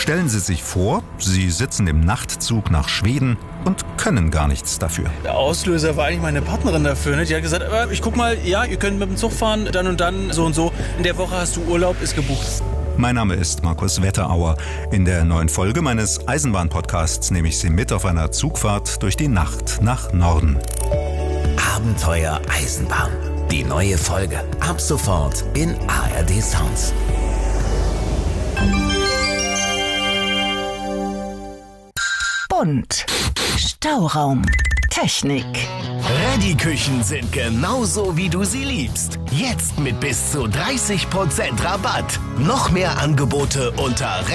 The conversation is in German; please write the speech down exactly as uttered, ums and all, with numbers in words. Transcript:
Stellen Sie sich vor, Sie sitzen im Nachtzug nach Schweden und können gar nichts dafür. Der Auslöser war eigentlich meine Partnerin dafür. Ne? Die hat gesagt, äh, ich guck mal, ja, ihr könnt mit dem Zug fahren, dann und dann, so und so. In der Woche hast du Urlaub, ist gebucht. Mein Name ist Markus Wetterauer. In der neuen Folge meines Eisenbahn-Podcasts nehme ich Sie mit auf einer Zugfahrt durch die Nacht nach Norden. Abenteuer Eisenbahn. Die neue Folge. Ab sofort in A R D Sounds. Bunt. Stauraum. Technik. Ready-Küchen sind genauso, wie du sie liebst. Jetzt mit bis zu dreißig Prozent Rabatt. Noch mehr Angebote unter